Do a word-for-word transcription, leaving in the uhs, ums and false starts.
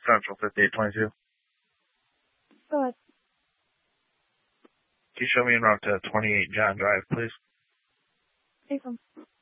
Central fifty-eight twenty-two. Go ahead. Can you show me en route to twenty-eight John Drive, please? Hey,